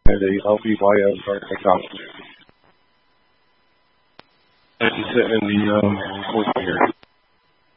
and a LBYO technology. And sit in the fourth here.